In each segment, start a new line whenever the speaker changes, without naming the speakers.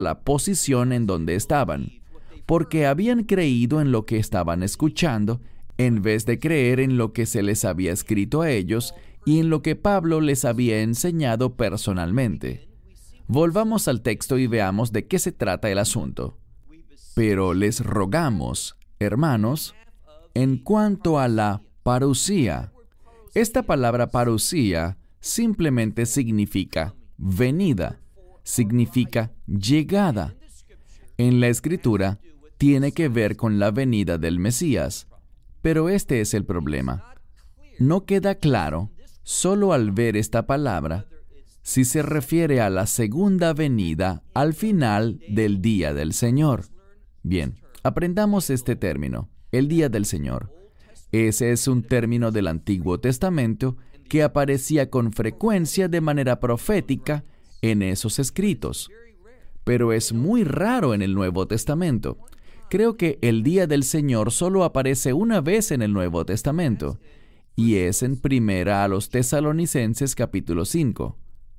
la posición en donde estaban, porque habían creído en lo que estaban escuchando, en vez de creer en lo que se les había escrito a ellos y en lo que Pablo les había enseñado personalmente. Volvamos al texto y veamos de qué se trata el asunto. Pero les rogamos, hermanos, en cuanto a la parusía. Esta palabra parusía simplemente significa venida, significa llegada. En la Escritura tiene que ver con la venida del Mesías, pero este es el problema. No queda claro, solo al ver esta palabra, si se refiere a la segunda venida al final del día del Señor. Bien, aprendamos este término, el día del Señor. Ese es un término del Antiguo Testamento que aparecía con frecuencia de manera profética en esos escritos. Pero es muy raro en el Nuevo Testamento. Creo que el día del Señor solo aparece una vez en el Nuevo Testamento, y es en Primera a los Tesalonicenses capítulo 5.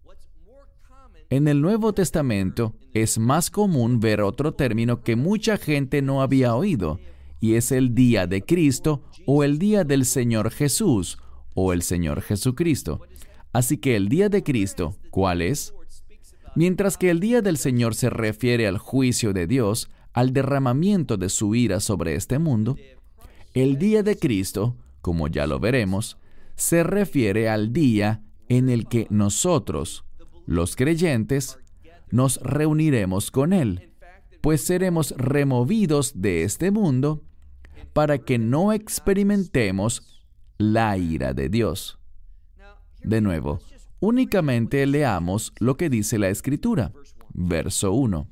En el Nuevo Testamento es más común ver otro término que mucha gente no había oído, y es el día de Cristo o el día del Señor Jesús o el Señor Jesucristo. Así que el día de Cristo, ¿cuál es? Mientras que el día del Señor se refiere al juicio de Dios, al derramamiento de su ira sobre este mundo, el día de Cristo, como ya lo veremos, se refiere al día en el que nosotros, los creyentes, nos reuniremos con Él, pues seremos removidos de este mundo para que no experimentemos la ira de Dios. De nuevo, únicamente leamos lo que dice la Escritura. Verso 1.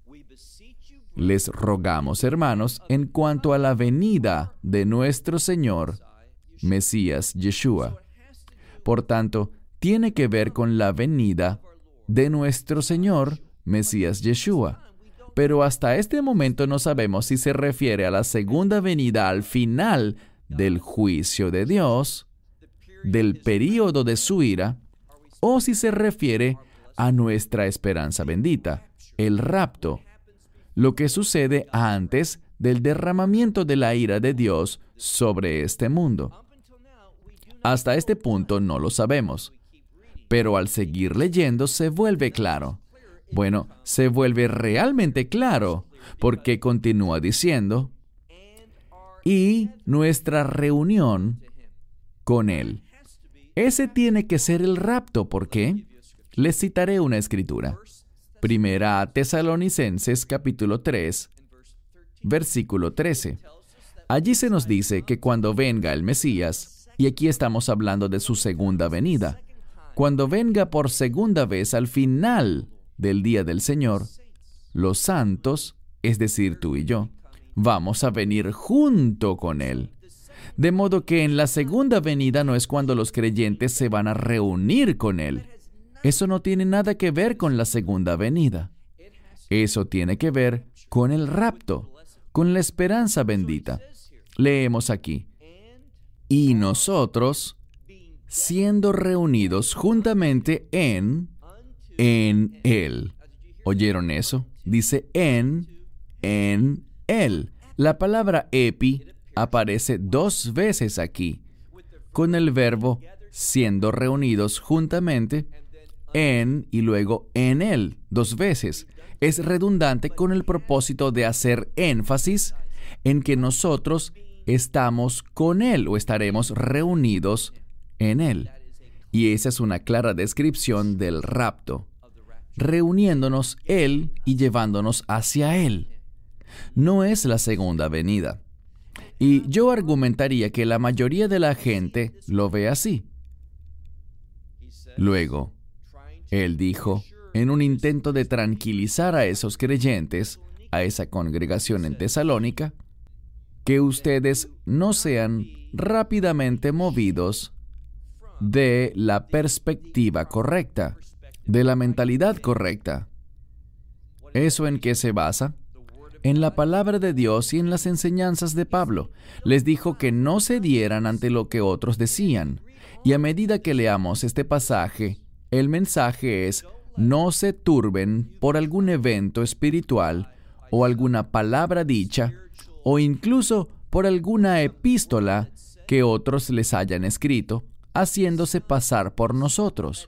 Les rogamos, hermanos, en cuanto a la venida de nuestro Señor, Mesías Yeshua. Por tanto, tiene que ver con la venida de nuestro Señor, Mesías Yeshua. Pero hasta este momento no sabemos si se refiere a la segunda venida al final del juicio de Dios, del período de su ira, o si se refiere a nuestra esperanza bendita, el rapto, lo que sucede antes del derramamiento de la ira de Dios sobre este mundo. Hasta este punto no lo sabemos, pero al seguir leyendo se vuelve claro. Bueno, se vuelve realmente claro, porque continúa diciendo, y nuestra reunión con Él. Ese tiene que ser el rapto, ¿por qué? Les citaré una escritura. Primera a Tesalonicenses capítulo 3, versículo 13. Allí se nos dice que cuando venga el Mesías, y aquí estamos hablando de su segunda venida, cuando venga por segunda vez al final del día del Señor, los santos, es decir, tú y yo, vamos a venir junto con Él. De modo que en la segunda venida no es cuando los creyentes se van a reunir con Él. Eso no tiene nada que ver con la segunda venida. Eso tiene que ver con el rapto, con la esperanza bendita. Leemos aquí. Y nosotros, siendo reunidos juntamente en Él. ¿Oyeron eso? Dice en Él. La palabra epi aparece 2 veces aquí, con el verbo siendo reunidos juntamente, en y luego en Él, 2 veces. Es redundante con el propósito de hacer énfasis en que nosotros estamos con Él o estaremos reunidos en Él. Y esa es una clara descripción del rapto, reuniéndonos Él y llevándonos hacia Él. No es la segunda venida. Y yo argumentaría que la mayoría de la gente lo ve así. Luego, Él dijo, en un intento de tranquilizar a esos creyentes, a esa congregación en Tesalónica, que ustedes no sean rápidamente movidos de la perspectiva correcta, de la mentalidad correcta. ¿Eso en qué se basa? En la palabra de Dios y en las enseñanzas de Pablo. Les dijo que no cedieran ante lo que otros decían. Y a medida que leamos este pasaje, el mensaje es, no se turben por algún evento espiritual o alguna palabra dicha o incluso por alguna epístola que otros les hayan escrito, haciéndose pasar por nosotros.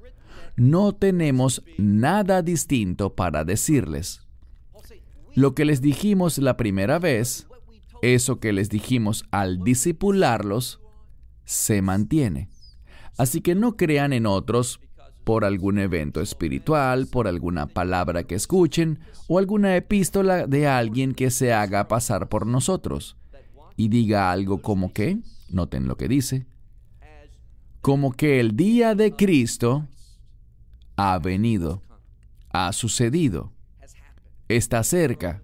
No tenemos nada distinto para decirles. Lo que les dijimos la primera vez, eso que les dijimos al discipularlos, se mantiene. Así que no crean en otros por algún evento espiritual, por alguna palabra que escuchen o alguna epístola de alguien que se haga pasar por nosotros y diga algo como que, noten lo que dice, como que el día de Cristo ha venido, ha sucedido, está cerca.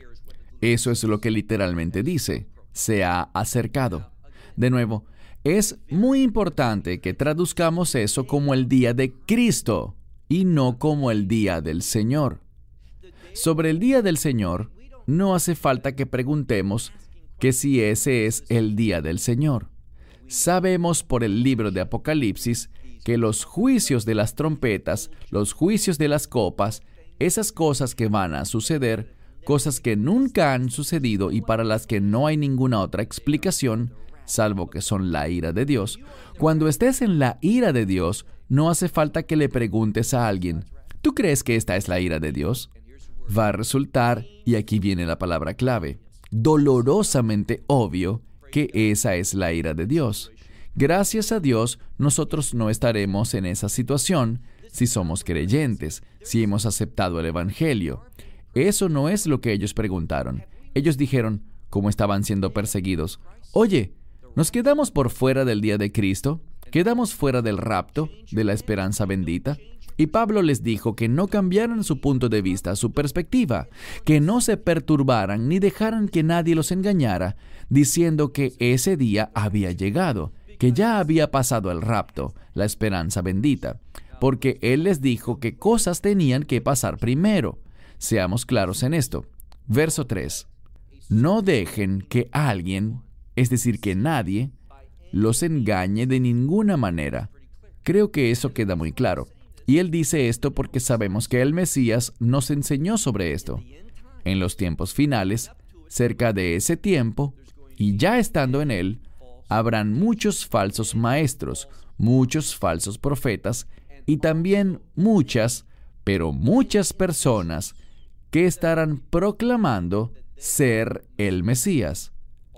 Eso es lo que literalmente dice, se ha acercado. De nuevo, es muy importante que traduzcamos eso como el día de Cristo y no como el día del Señor. Sobre el día del Señor, no hace falta que preguntemos que si ese es el día del Señor. Sabemos por el libro de Apocalipsis que los juicios de las trompetas, los juicios de las copas, esas cosas que van a suceder, cosas que nunca han sucedido y para las que no hay ninguna otra explicación, salvo que son la ira de Dios. Cuando estés en la ira de Dios, no hace falta que le preguntes a alguien, ¿tú crees que esta es la ira de Dios? Va a resultar, y aquí viene la palabra clave, dolorosamente obvio que esa es la ira de Dios. Gracias a Dios, nosotros no estaremos en esa situación si somos creyentes, si hemos aceptado el Evangelio. Eso no es lo que ellos preguntaron. Ellos dijeron, como estaban siendo perseguidos, oye, ¿nos quedamos por fuera del día de Cristo? ¿Quedamos fuera del rapto, de la esperanza bendita? Y Pablo les dijo que no cambiaran su punto de vista, su perspectiva, que no se perturbaran ni dejaran que nadie los engañara, diciendo que ese día había llegado, que ya había pasado el rapto, la esperanza bendita, porque él les dijo que cosas tenían que pasar primero. Seamos claros en esto. Verso 3. No dejen que alguien, es decir, que nadie, los engañe de ninguna manera. Creo que eso queda muy claro. Y él dice esto porque sabemos que el Mesías nos enseñó sobre esto. En los tiempos finales, cerca de ese tiempo, y ya estando en él, habrán muchos falsos maestros, muchos falsos profetas, y también muchas, pero muchas personas que estarán proclamando ser el Mesías.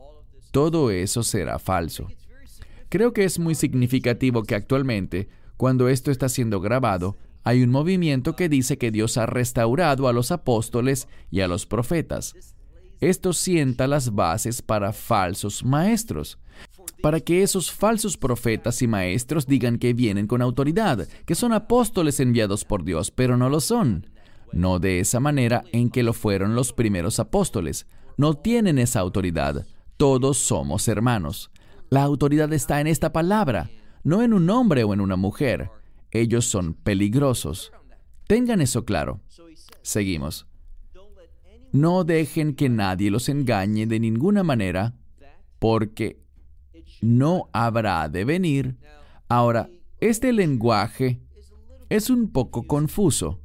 Todo eso será falso. Creo que es muy significativo que actualmente, cuando esto está siendo grabado, hay un movimiento que dice que Dios ha restaurado a los apóstoles y a los profetas. Esto sienta las bases para falsos maestros, para que esos falsos profetas y maestros digan que vienen con autoridad, que son apóstoles enviados por Dios, pero no lo son. No de esa manera en que lo fueron los primeros apóstoles. No tienen esa autoridad. Todos somos hermanos. La autoridad está en esta palabra, no en un hombre o en una mujer. Ellos son peligrosos. Tengan eso claro. Seguimos. No dejen que nadie los engañe de ninguna manera, porque no habrá de venir. Ahora, este lenguaje es un poco confuso.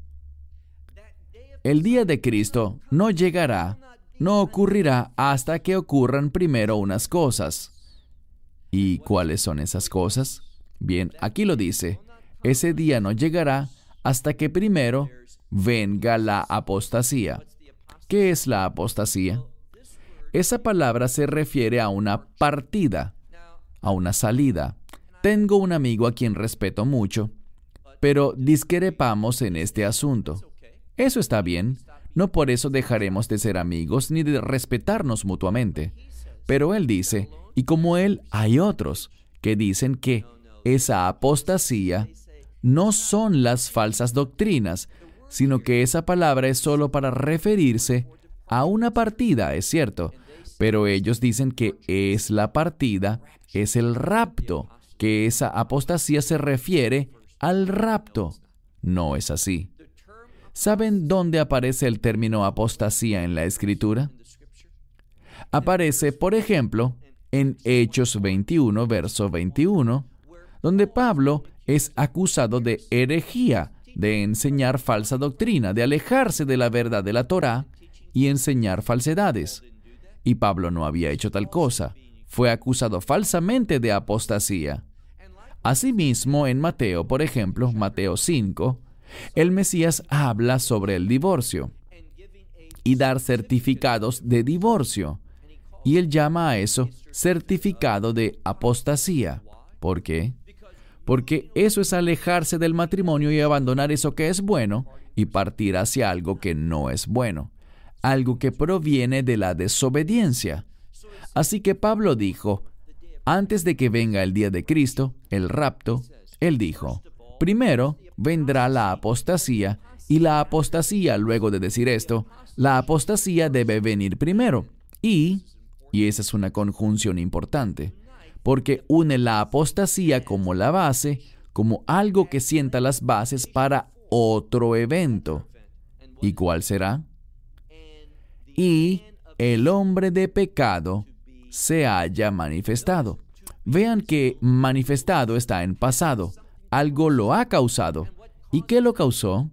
El día de Cristo no llegará, no ocurrirá hasta que ocurran primero unas cosas. ¿Y cuáles son esas cosas? Bien, aquí lo dice. Ese día no llegará hasta que primero venga la apostasía. ¿Qué es la apostasía? Esa palabra se refiere a una partida, a una salida. Tengo un amigo a quien respeto mucho, pero discrepamos en este asunto. Eso está bien, no por eso dejaremos de ser amigos ni de respetarnos mutuamente. Pero él dice, y como él hay otros que dicen que esa apostasía no son las falsas doctrinas, sino que esa palabra es solo para referirse a una partida, es cierto, pero ellos dicen que es la partida, es el rapto, que esa apostasía se refiere al rapto. No es así. ¿Saben dónde aparece el término apostasía en la Escritura? Aparece, por ejemplo, en Hechos 21, verso 21, donde Pablo es acusado de herejía, de enseñar falsa doctrina, de alejarse de la verdad de la Torá y enseñar falsedades. Y Pablo no había hecho tal cosa. Fue acusado falsamente de apostasía. Asimismo, en Mateo, por ejemplo, Mateo 5, el Mesías habla sobre el divorcio y dar certificados de divorcio. Y él llama a eso certificado de apostasía. ¿Por qué? Porque eso es alejarse del matrimonio y abandonar eso que es bueno y partir hacia algo que no es bueno, algo que proviene de la desobediencia. Así que Pablo dijo, antes de que venga el día de Cristo, el rapto, él dijo, primero vendrá la apostasía, y la apostasía, luego de decir esto, la apostasía debe venir primero. Y esa es una conjunción importante, porque une la apostasía como la base, como algo que sienta las bases para otro evento. ¿Y cuál será? Y el hombre de pecado se haya manifestado. Vean que manifestado está en pasado. Algo lo ha causado. ¿Y qué lo causó?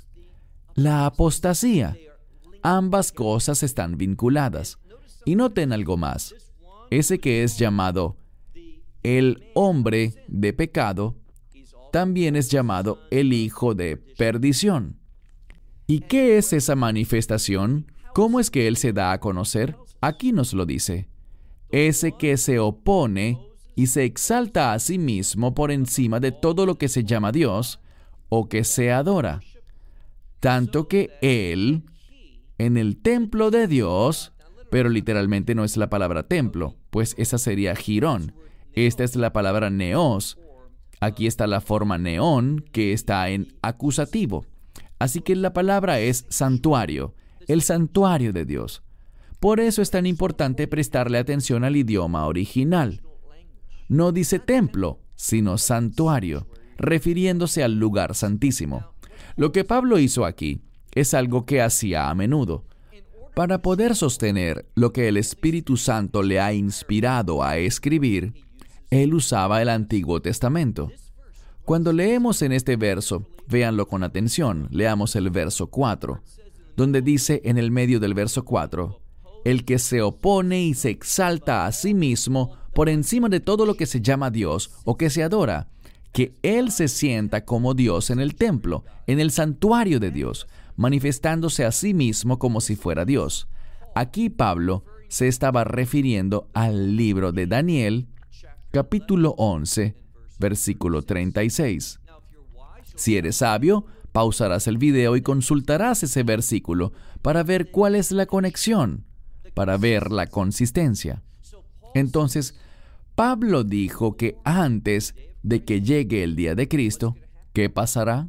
La apostasía. Ambas cosas están vinculadas. Y noten algo más. Ese que es llamado el hombre de pecado, también es llamado el hijo de perdición. ¿Y qué es esa manifestación? ¿Cómo es que él se da a conocer? Aquí nos lo dice. Ese que se opone y se exalta a sí mismo por encima de todo lo que se llama Dios o que se adora. Tanto que él, en el templo de Dios, pero literalmente no es la palabra templo, pues esa sería girón. Esta es la palabra neos. Aquí está la forma neón, que está en acusativo. Así que la palabra es santuario, el santuario de Dios. Por eso es tan importante prestarle atención al idioma original. No dice templo, sino santuario, refiriéndose al lugar santísimo. Lo que Pablo hizo aquí es algo que hacía a menudo. Para poder sostener lo que el Espíritu Santo le ha inspirado a escribir, él usaba el Antiguo Testamento. Cuando leemos en este verso, véanlo con atención, leamos el verso 4, donde dice en el medio del verso 4, el que se opone y se exalta a sí mismo por encima de todo lo que se llama Dios o que se adora, que él se sienta como Dios en el templo, en el santuario de Dios, manifestándose a sí mismo como si fuera Dios. Aquí Pablo se estaba refiriendo al libro de Daniel, capítulo 11, versículo 36. Si eres sabio, pausarás el video y consultarás ese versículo para ver cuál es la conexión, para ver la consistencia. Entonces, Pablo dijo que antes de que llegue el día de Cristo, ¿qué pasará?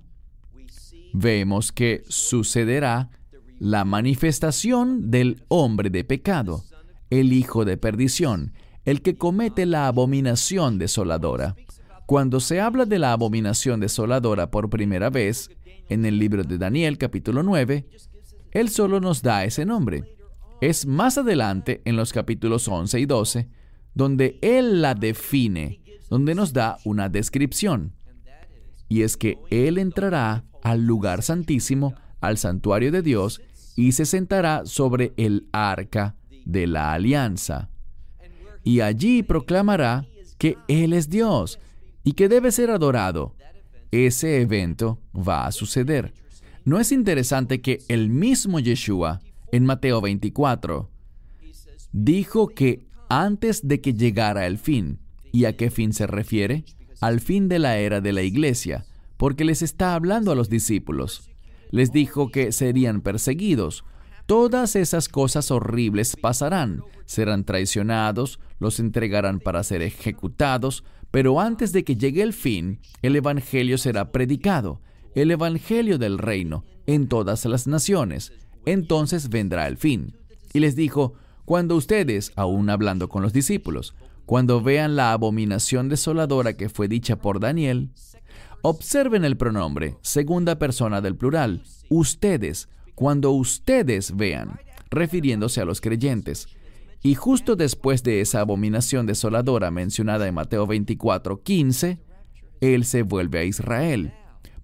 Vemos que sucederá la manifestación del hombre de pecado, el hijo de perdición, el que comete la abominación desoladora. Cuando se habla de la abominación desoladora por primera vez, en el libro de Daniel, capítulo 9, él solo nos da ese nombre. Es más adelante, en los capítulos 11 y 12, donde él la define, donde nos da una descripción. Y es que él entrará al lugar santísimo, al santuario de Dios, y se sentará sobre el arca de la alianza. Y allí proclamará que él es Dios y que debe ser adorado. Ese evento va a suceder. ¿No es interesante que el mismo Yeshua, en Mateo 24, dijo que antes de que llegara el fin? ¿Y a qué fin se refiere? Al fin de la era de la iglesia, porque les está hablando a los discípulos. Les dijo que serían perseguidos. Todas esas cosas horribles pasarán. Serán traicionados, los entregarán para ser ejecutados, pero antes de que llegue el fin, el Evangelio será predicado, el Evangelio del reino, en todas las naciones. Entonces vendrá el fin. Y les dijo, cuando ustedes, aún hablando con los discípulos, cuando vean la abominación desoladora que fue dicha por Daniel, observen el pronombre, segunda persona del plural, ustedes, cuando ustedes vean, refiriéndose a los creyentes. Y justo después de esa abominación desoladora mencionada en Mateo 24:15, él se vuelve a Israel.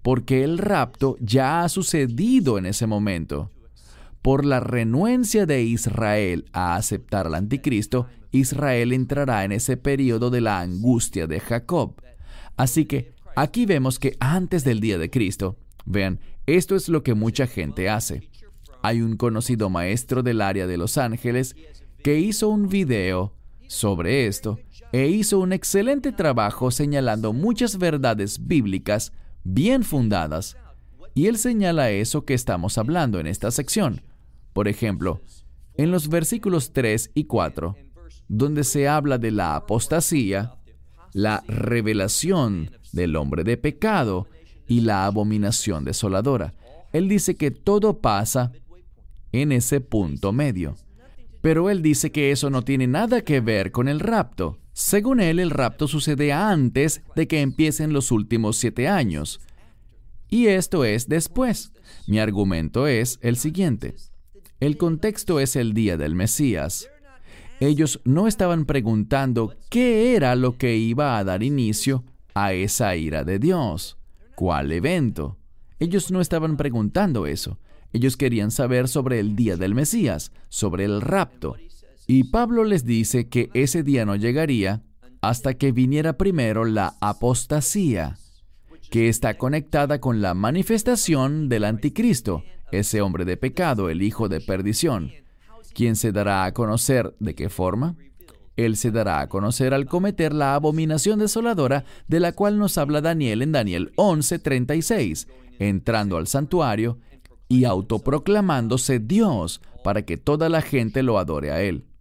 porque el rapto ya ha sucedido en ese momento. Por la renuencia de Israel a aceptar al anticristo, Israel entrará en ese periodo de la angustia de Jacob. Así que aquí vemos que antes del día de Cristo, vean, esto es lo que mucha gente hace. Hay un conocido maestro del área de Los Ángeles que hizo un video sobre esto e hizo un excelente trabajo señalando muchas verdades bíblicas bien fundadas. Y él señala eso que estamos hablando en esta sección. Por ejemplo, en los versículos 3 y 4, donde se habla de la apostasía, la revelación del hombre de pecado y la abominación desoladora. Él dice que todo pasa en ese punto medio. Pero él dice que eso no tiene nada que ver con el rapto. Según él, el rapto sucede antes de que empiecen los últimos 7 años. Y esto es después. Mi argumento es el siguiente. El contexto es el día del Mesías. Ellos no estaban preguntando qué era lo que iba a dar inicio a esa ira de Dios. ¿Cuál evento? Ellos no estaban preguntando eso. Ellos querían saber sobre el día del Mesías, sobre el rapto. Y Pablo les dice que ese día no llegaría hasta que viniera primero la apostasía, que está conectada con la manifestación del anticristo, ese hombre de pecado, el hijo de perdición. ¿Quién se dará a conocer de qué forma? Él se dará a conocer al cometer la abominación desoladora de la cual nos habla Daniel en Daniel 11:36, entrando al santuario y autoproclamándose Dios para que toda la gente lo adore a Él.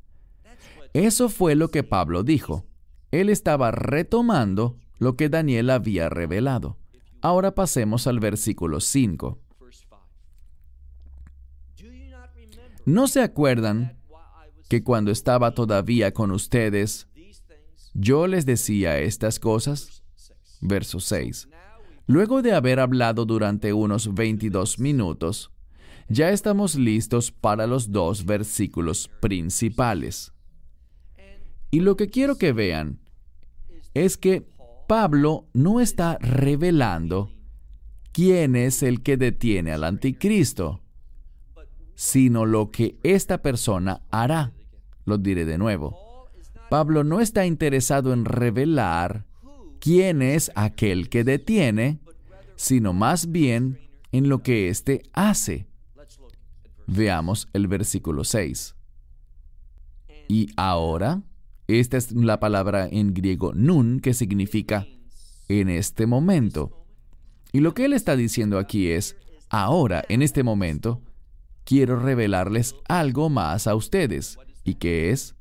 Eso fue lo que Pablo dijo. Él estaba retomando lo que Daniel había revelado. Ahora pasemos al versículo 5. ¿No se acuerdan que cuando estaba todavía con ustedes, yo les decía estas cosas? Verso 6. Luego de haber hablado durante unos 22 minutos, ya estamos listos para los 2 versículos principales. Y lo que quiero que vean es que Pablo no está revelando quién es el que detiene al anticristo, sino lo que esta persona hará. Lo diré de nuevo. Pablo no está interesado en revelar quién es aquel que detiene, sino más bien en lo que éste hace. Veamos el versículo 6. Y ahora, esta es la palabra en griego nun, que significa en este momento. Y lo que él está diciendo aquí es, ahora, en este momento, quiero revelarles algo más a ustedes. ¿Y qué es?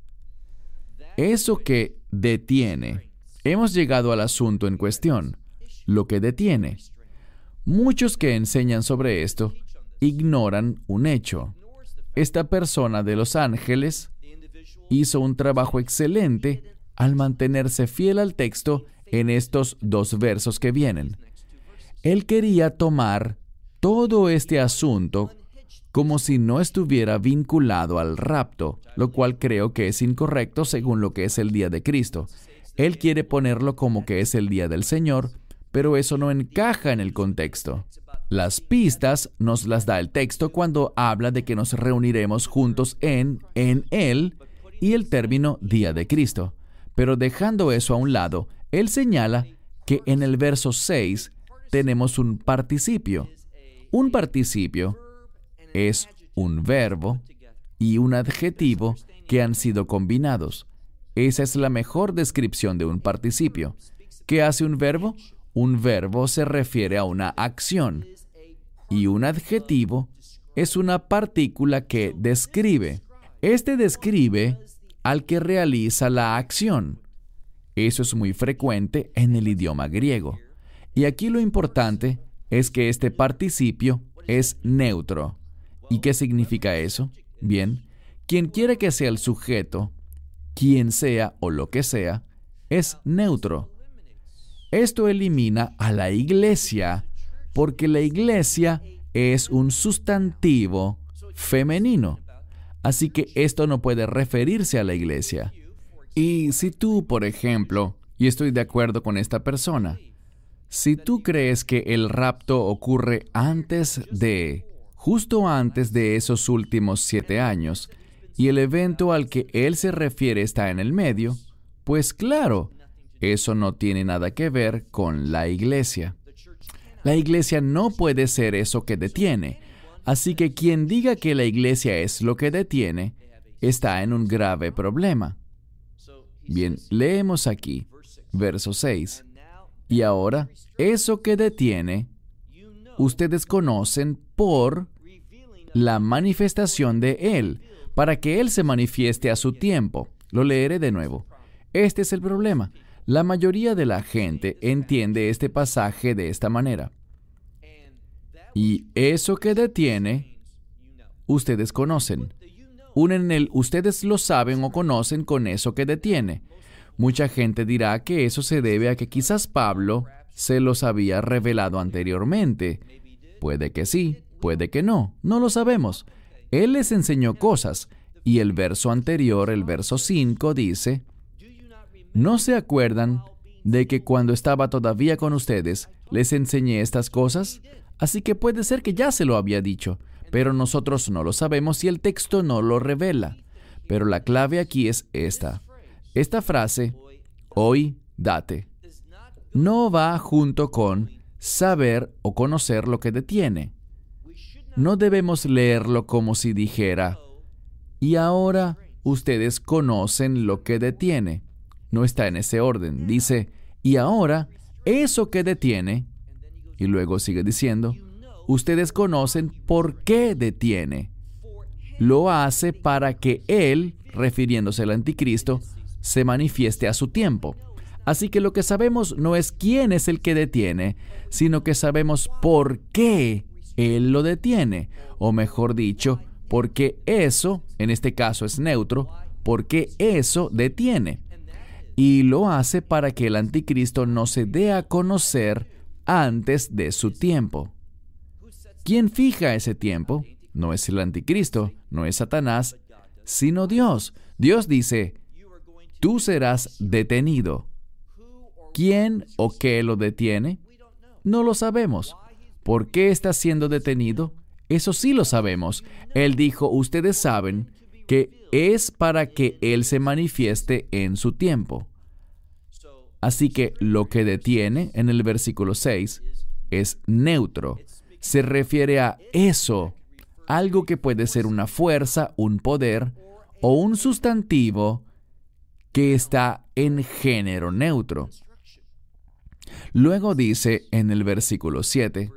Eso que detiene. Hemos llegado al asunto en cuestión, lo que detiene. Muchos que enseñan sobre esto ignoran un hecho. Esta persona de Los Ángeles hizo un trabajo excelente al mantenerse fiel al texto en estos 2 versos que vienen. Él quería tomar todo este asunto como si no estuviera vinculado al rapto, lo cual creo que es incorrecto según lo que es el día de Cristo. Él quiere ponerlo como que es el día del Señor, pero eso no encaja en el contexto. Las pistas nos las da el texto cuando habla de que nos reuniremos juntos en Él y el término día de Cristo. Pero dejando eso a un lado, él señala que en el verso 6 tenemos un participio. Un participio es un verbo y un adjetivo que han sido combinados. Esa es la mejor descripción de un participio. ¿Qué hace un verbo? Un verbo se refiere a una acción y un adjetivo es una partícula que describe. Este describe al que realiza la acción. Eso es muy frecuente en el idioma griego. Y aquí lo importante es que este participio es neutro. ¿Y qué significa eso? Bien, quien quiera que sea el sujeto, quien sea o lo que sea, es neutro. Esto elimina a la iglesia, porque la iglesia es un sustantivo femenino. Así que esto no puede referirse a la iglesia. Y si tú, por ejemplo, y estoy de acuerdo con esta persona, Si tú crees que el rapto ocurre justo antes de esos últimos 7 años, y el evento al que él se refiere está en el medio, pues claro, eso no tiene nada que ver con la iglesia. La iglesia no puede ser eso que detiene. Así que quien diga que la iglesia es lo que detiene, está en un grave problema. Bien, leemos aquí, verso 6. Y ahora, eso que detiene, ustedes conocen por la manifestación de Él, para que Él se manifieste a su tiempo. Lo leeré de nuevo. Este es el problema. La mayoría de la gente entiende este pasaje de esta manera. Y eso que detiene, ustedes conocen. Unen el ustedes lo saben o conocen con eso que detiene. Mucha gente dirá que eso se debe a que quizás Pablo se los había revelado anteriormente. Puede que sí, puede que no, no lo sabemos. Él les enseñó cosas, y el verso anterior, el verso 5, dice, ¿no se acuerdan de que cuando estaba todavía con ustedes, les enseñé estas cosas? Así que puede ser que ya se lo había dicho, pero nosotros no lo sabemos y el texto no lo revela. Pero la clave aquí es esta. Esta frase, hoy date, no va junto con saber o conocer lo que detiene. No debemos leerlo como si dijera, y ahora ustedes conocen lo que detiene. No está en ese orden. Dice, y ahora eso que detiene, y luego sigue diciendo, ustedes conocen por qué detiene. Lo hace para que Él, refiriéndose al anticristo, se manifieste a su tiempo. Así que lo que sabemos no es quién es el que detiene, sino que sabemos por qué Él lo detiene. O mejor dicho, por qué eso, en este caso es neutro, por qué eso detiene. Y lo hace para que el anticristo no se dé a conocer antes de su tiempo. ¿Quién fija ese tiempo? No es el anticristo, no es Satanás, sino Dios. Dios dice, tú serás detenido. ¿Quién o qué lo detiene? No lo sabemos. ¿Por qué está siendo detenido? Eso sí lo sabemos. Él dijo, ustedes saben que es para que Él se manifieste en su tiempo. Así que lo que detiene en el versículo 6 es neutro. Se refiere a eso, algo que puede ser una fuerza, un poder o un sustantivo que está en género neutro. Luego dice en el versículo 7,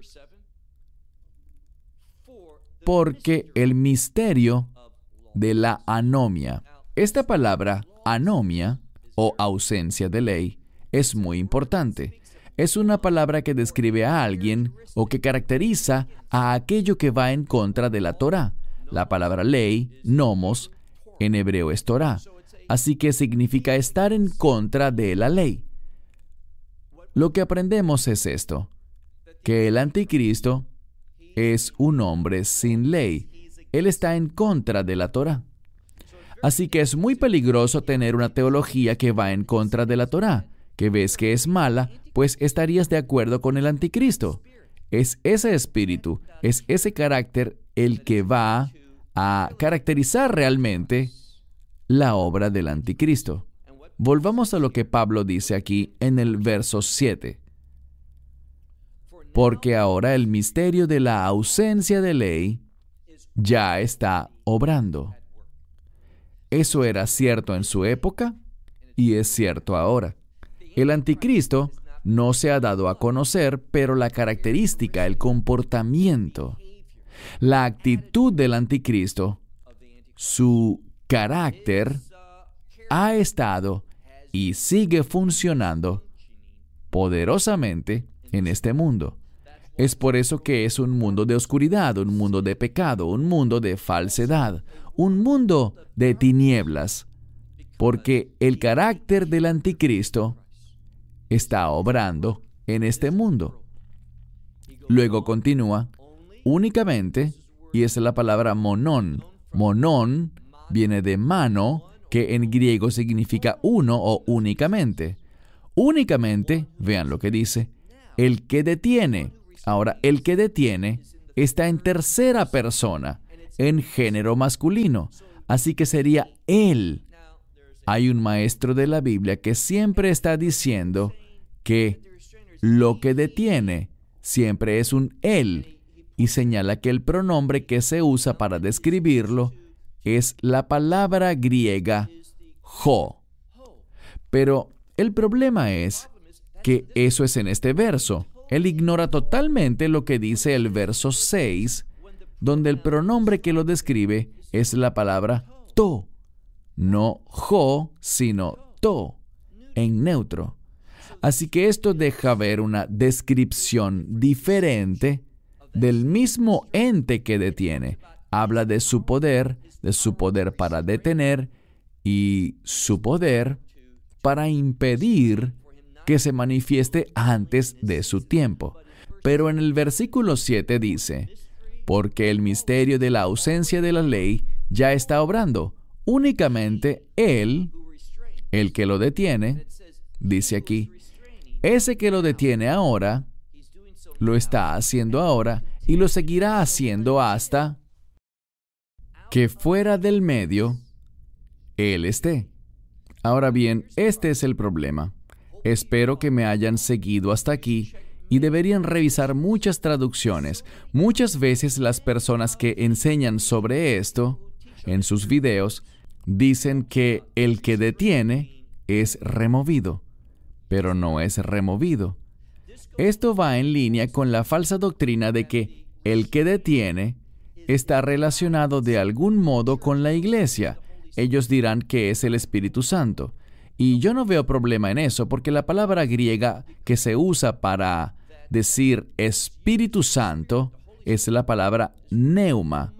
porque el misterio de la anomia. Esta palabra, anomia, o ausencia de ley, es muy importante. Es una palabra que describe a alguien o que caracteriza a aquello que va en contra de la Torá. La palabra ley, nomos, en hebreo es Torá. Así que significa estar en contra de la ley. Lo que aprendemos es esto, que el anticristo es un hombre sin ley. Él está en contra de la Torá. Así que es muy peligroso tener una teología que va en contra de la Torá, que ves que es mala, pues estarías de acuerdo con el anticristo. Es ese espíritu, es ese carácter el que va a caracterizar realmente la obra del anticristo. Volvamos a lo que Pablo dice aquí en el verso 7. Porque ahora el misterio de la ausencia de ley ya está obrando. Eso era cierto en su época y es cierto ahora. El anticristo no se ha dado a conocer, pero la característica, el comportamiento, la actitud del anticristo, su carácter, ha estado y sigue funcionando poderosamente en este mundo. Es por eso que es un mundo de oscuridad, un mundo de pecado, un mundo de falsedad, un mundo de tinieblas, porque el carácter del anticristo está obrando en este mundo. Luego continúa, únicamente, y es la palabra monón. Monón viene de mano, que en griego significa uno o únicamente. Únicamente, vean lo que dice, el que detiene. Ahora, el que detiene está en tercera persona, en género masculino. Así que sería él. Hay un maestro de la Biblia que siempre está diciendo que lo que detiene siempre es un él, y señala que el pronombre que se usa para describirlo es la palabra griega ho. Pero el problema es que eso es en este verso. Él ignora totalmente lo que dice el verso 6, donde el pronombre que lo describe es la palabra to. No ho, sino to, en neutro. Así que esto deja ver una descripción diferente del mismo ente que detiene. Habla de su poder para detener y su poder para impedir que se manifieste antes de su tiempo. Pero en el versículo 7 dice, porque el misterio de la ausencia de la ley ya está obrando. Únicamente Él, el que lo detiene, dice aquí, ese que lo detiene ahora, lo está haciendo ahora y lo seguirá haciendo hasta que fuera del medio Él esté. Ahora bien, este es el problema. Espero que me hayan seguido hasta aquí y deberían revisar muchas traducciones. Muchas veces las personas que enseñan sobre esto en sus videos dicen que el que detiene es removido, pero no es removido. Esto va en línea con la falsa doctrina de que el que detiene está relacionado de algún modo con la iglesia. Ellos dirán que es el Espíritu Santo. Y yo no veo problema en eso, porque la palabra griega que se usa para decir Espíritu Santo es la palabra pneuma.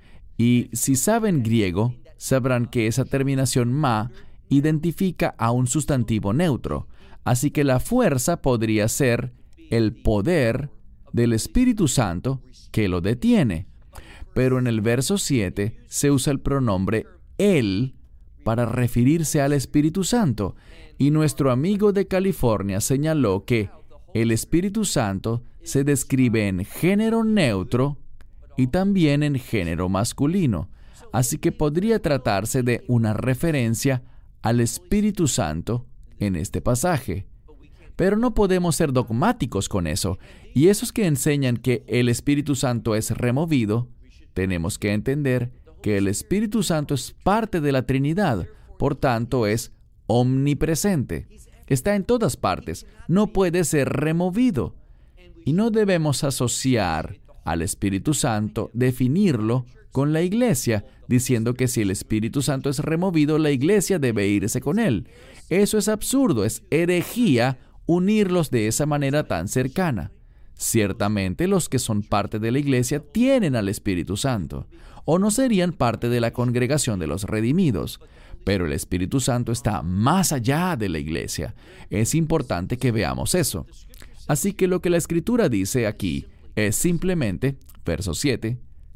Y si saben griego, sabrán que esa terminación ma identifica a un sustantivo neutro. Así que la fuerza podría ser el poder del Espíritu Santo que lo detiene. Pero en el verso 7 se usa el pronombre él para referirse al Espíritu Santo. Y nuestro amigo de California señaló que el Espíritu Santo se describe en género neutro y también en género masculino. Así que podría tratarse de una referencia al Espíritu Santo en este pasaje. Pero no podemos ser dogmáticos con eso. Y esos que enseñan que el Espíritu Santo es removido, tenemos que entender que el Espíritu Santo es parte de la Trinidad, por tanto es omnipresente. Está en todas partes, no puede ser removido. Y no debemos asociar al Espíritu Santo, definirlo con la iglesia, diciendo que si el Espíritu Santo es removido, la iglesia debe irse con él. Eso es absurdo, es herejía unirlos de esa manera tan cercana. Ciertamente los que son parte de la iglesia tienen al Espíritu Santo, o no serían parte de la congregación de los redimidos. Pero el Espíritu Santo está más allá de la iglesia. Es importante que veamos eso. Así que lo que la Escritura dice aquí es simplemente, verso 7,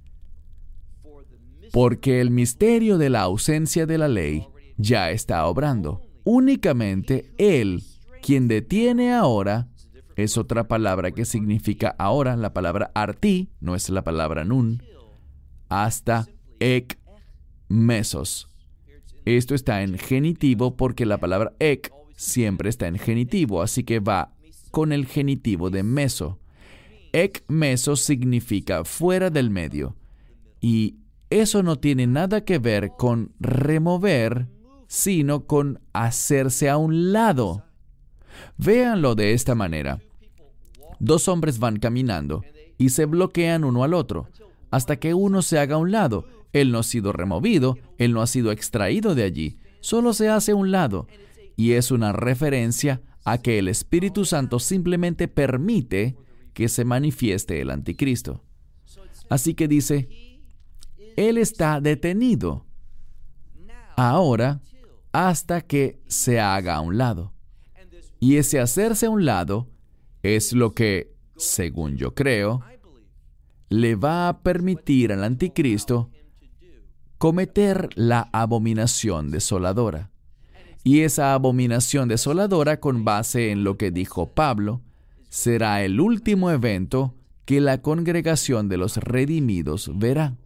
porque el misterio de la ausencia de la ley ya está obrando. Únicamente Él, quien detiene ahora, es otra palabra que significa ahora, la palabra arti, no es la palabra nun, hasta ek mesos. Esto está en genitivo porque la palabra ek siempre está en genitivo, así que va con el genitivo de meso. Ek meso significa fuera del medio. Y eso no tiene nada que ver con remover, sino con hacerse a un lado. Véanlo de esta manera. Dos hombres van caminando y se bloquean uno al otro, hasta que uno se haga a un lado. Él no ha sido removido, él no ha sido extraído de allí, solo se hace a un lado. Y es una referencia a que el Espíritu Santo simplemente permite que se manifieste el anticristo. Así que dice, Él está detenido ahora hasta que se haga a un lado. Y ese hacerse a un lado es lo que, según yo creo, le va a permitir al anticristo cometer la abominación desoladora. Y esa abominación desoladora, con base en lo que dijo Pablo, será el último evento que la congregación de los redimidos verá.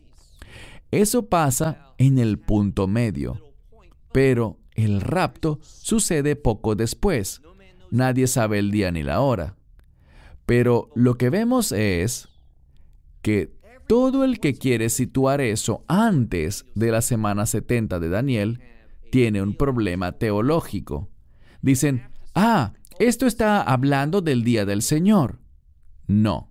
Eso pasa en el punto medio, pero el rapto sucede poco después. Nadie sabe el día ni la hora. Pero lo que vemos es que todo el que quiere situar eso antes de la semana 70 de Daniel tiene un problema teológico. Dicen, esto está hablando del día del Señor. No.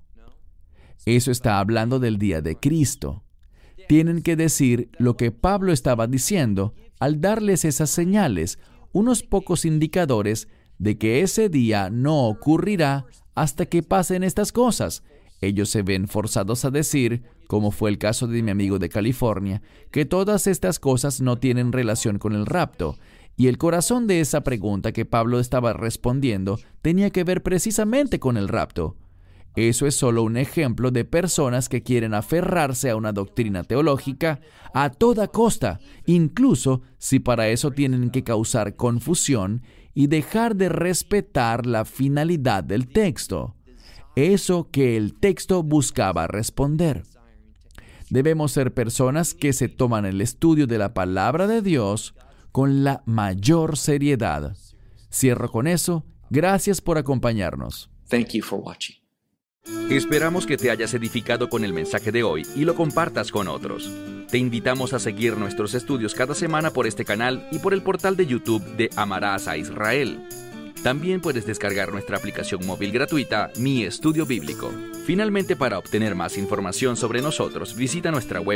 Eso está hablando del día de Cristo. Tienen que decir lo que Pablo estaba diciendo al darles esas señales, unos pocos indicadores de que ese día no ocurrirá hasta que pasen estas cosas. Ellos se ven forzados a decir, como fue el caso de mi amigo de California, que todas estas cosas no tienen relación con el rapto. Y el corazón de esa pregunta que Pablo estaba respondiendo tenía que ver precisamente con el rapto. Eso es solo un ejemplo de personas que quieren aferrarse a una doctrina teológica a toda costa, incluso si para eso tienen que causar confusión y dejar de respetar la finalidad del texto, eso que el texto buscaba responder. Debemos ser personas que se toman el estudio de la palabra de Dios con la mayor seriedad. Cierro con eso. Gracias por acompañarnos.
Thank you for watching.
Esperamos que te hayas edificado con el mensaje de hoy y lo compartas con otros. Te invitamos a seguir nuestros estudios cada semana por este canal y por el portal de YouTube de Amarás a Israel. También puedes descargar nuestra aplicación móvil gratuita, Mi Estudio Bíblico. Finalmente, para obtener más información sobre nosotros, visita nuestra web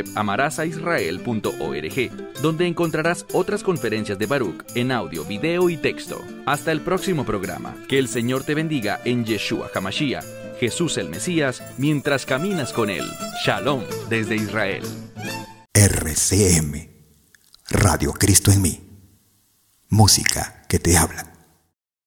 amarasaisrael.org, donde encontrarás otras conferencias de Baruch en audio, video y texto. Hasta el próximo programa. Que el Señor te bendiga en Yeshua HaMashiach, Jesús el Mesías, mientras caminas con Él. Shalom desde Israel.
RCM, Radio Cristo en mí. Música que te habla.